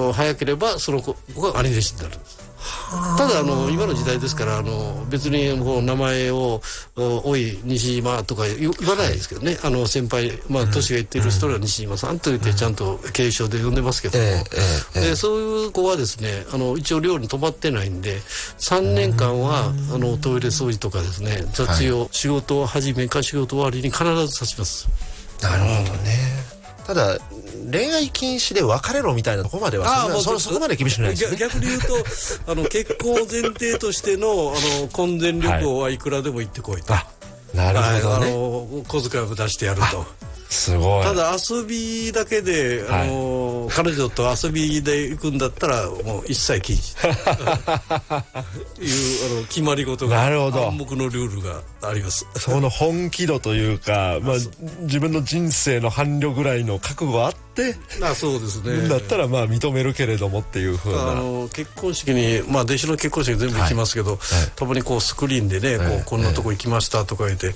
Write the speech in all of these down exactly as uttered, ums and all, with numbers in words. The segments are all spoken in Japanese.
の早ければその子が兄弟子になるんです。ただあの今の時代ですからあの別にもう名前をおい西島とか言わないですけどね、はい、あの先輩、まあ、年がいっている人は西島さんと言ってちゃんと継承で呼んでますけども、えーえー、でそういう子はですねあの一応寮に泊まってないんでさんねんかんはあのトイレ掃除とかですね雑用、はい、仕事を始めか仕事終わりに必ずさします。 なるほどね。ただ恋愛禁止で別れろみたいなところまではそ, あそ, そこまで厳しくないですね。 逆に言うとあの結婚を前提としてのあの婚前旅行はいくらでも行ってこいと、 はい、あなるほどね、 はい、あの小遣いを出してやると。 すごい。ただ遊びだけであの、はい、彼女と遊びで行くんだったらもう一切禁止いうあの決まり事が暗黙のルールがあります。 その本気度というか、まあ、自分の人生の伴侶ぐらいの覚悟あってあそうですねだったらまあ認めるけれどもっていう風なあの結婚式に、まあ、弟子の結婚式全部行きますけど、はいはい、たまにこうスクリーンでね、はい、こうこんなとこ行きましたとか言って、はい、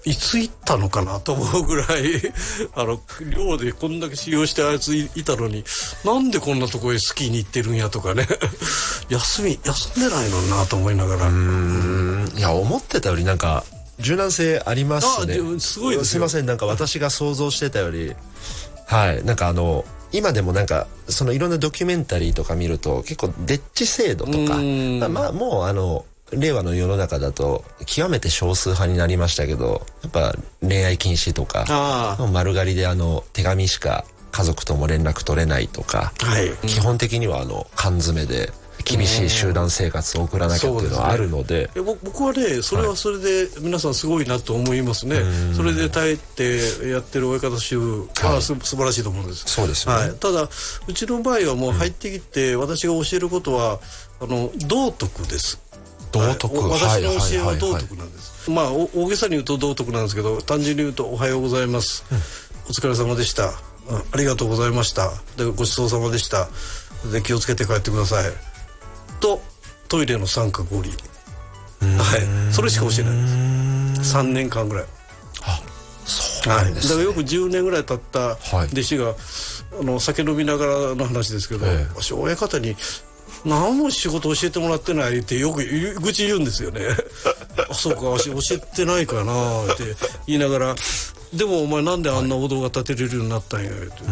いつ行ったのかなと思うぐらいあの寮でこんだけ修行してあいついたのになんでこんなとこへスキーに行ってるんやとかね休み休んでないのになと思いながらうーんいや思ってたよりなんか柔軟性ありますね。 あすごいですよ。 すいませんなんか私が想像してたよりはいなんかあの今でもなんかそのいろんなドキュメンタリーとか見ると結構デッチ制度とかまあもうあの令和の世の中だと極めて少数派になりましたけどやっぱ恋愛禁止とか丸刈りであの手紙しか家族とも連絡取れないとか、はい、基本的にはあの缶詰で厳しい集団生活を送らなきゃっていうのはあるので、 でね、僕はねそれはそれで皆さんすごいなと思いますね、はい、それで耐えてやってる親方衆は、はい、す素晴らしいと思うんです。 そうですよね、 はい、ただうちの場合はもう入ってきて、うん、私が教えることはあの道徳です。 道徳、 はい、私の教えは道徳なんです、はいはいはい、まあ大げさに言うと道徳なんですけど単純に言うとおはようございます、うん、お疲れ様でした、ありがとうございました、でごちそうさまでした、で気をつけて帰ってくださいとトイレの三角折り、はい、それしか教えないです。さんねんかんぐらい。 あ、そうなんですね。 はい、だからよくじゅうねんぐらい経った弟子が、はい、あの酒飲みながらの話ですけど、ええ、私親方に何も仕事教えてもらってないってよく愚痴言うんですよねあそうか私教えてないかなって言いながらでもお前なんであんなお堂が建てれるようになったんやって、はい、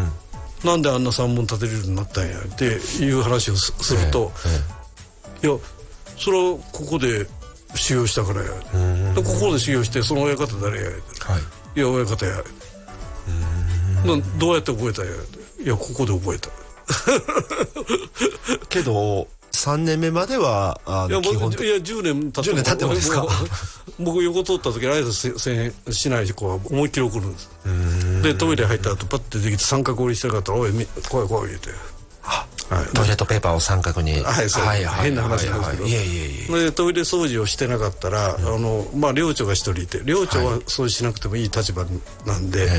なんであんな三門建てれるようになったんやっていう話を す, すると、ええ、いやそれはここで修行したからやでここで修行してその親方誰や、はい、いや親方やなどうやって覚えたんやいやここで覚えたけどさんねんめまではあのいや基本いやじゅうねん経ってじゅうねん経ってもですか僕横通った時挨拶せせしない子は思いっきり送るんです。でトイレ入った後パッてできて三角折りしてなかったらおい来い来い言うてはい、トイレットペーパーを三角に、 はい、そう、はいはい、変な話なんですけど、 はいはい、いえいえいえでトイレ掃除をしてなかったら、うん、あのまあ寮長が一人いて寮長は掃除しなくてもいい立場なんで、はい、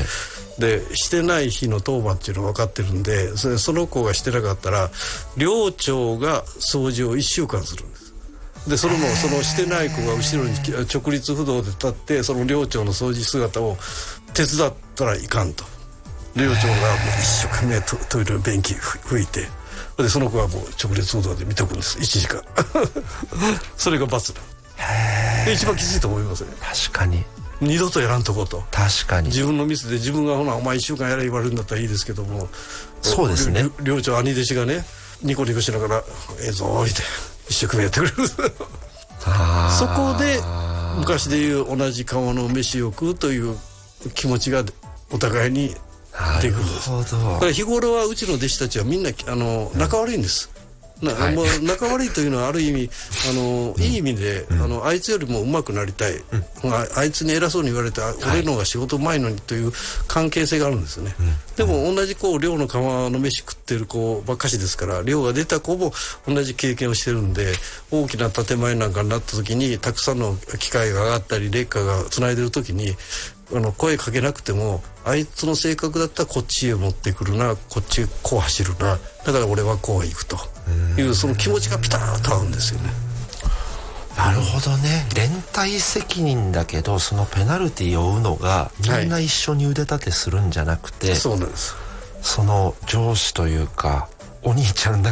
でしてない日の当番っていうのは分かってるんで そ, その子がしてなかったら寮長が掃除をいっしゅうかんするんです。でそれもそのしてない子が後ろに直立不動で立ってその寮長の掃除姿を手伝ったらいかんと。寮長がもう一生懸命 ト, トイレの便器拭いてでその子はもう直列報道で見ておくんですいちじかんそれが罰だ。へ一番きついと思いますね。 確かに二度とやらんとこと確かに自分のミスで自分がほなお前いっしゅうかんやれ言われるんだったらいいですけどもそうですね寮長兄弟子がねニコニコしながらええぞーって一生懸命やってくれるそこで昔でいう同じ川の飯を食うという気持ちがお互いにでくるんです。だから日頃はうちの弟子たちはみんなあの仲悪いんです、うんなはい、もう仲悪いというのはある意味あの、うん、いい意味で、うん、あのあいつよりも上手くなりたい、うん、あ, あいつに偉そうに言われて、はい、俺の方が仕事うまいのにという関係性があるんですよね、うん、でも同じこう寮の釜の飯食ってる子ばっかしですから寮が出た子も同じ経験をしてるんで大きな建前なんかになった時にたくさんの機械が上がったり劣化がつないでる時にあの声かけなくてもあいつの性格だったらこっちへ持ってくるなこっちこう走るなだから俺はこう行くというその気持ちがピタッと合うんですよね。 なるほどね。連帯責任だけどそのペナルティを負うのがみんな一緒に腕立てするんじゃなくて、はい、 そうなんです。 その上司というかお兄ちゃんだ